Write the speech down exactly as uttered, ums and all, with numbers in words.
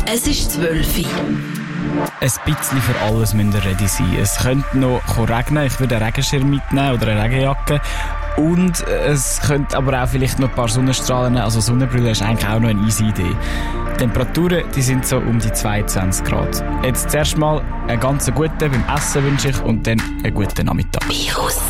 Es ist zwölf Uhr. Ein bisschen für alles müsst ihr ready sein. Es könnte noch regnen, ich würde einen Regenschirm mitnehmen oder eine Regenjacke. Und es könnte aber auch vielleicht noch ein paar Sonnenstrahlen, also Sonnenbrille ist eigentlich auch noch eine easy Idee. Die Temperaturen, die sind so um die zweiundzwanzig Grad. Jetzt zuerst mal einen ganz guten beim Essen wünsche ich und dann einen guten Nachmittag.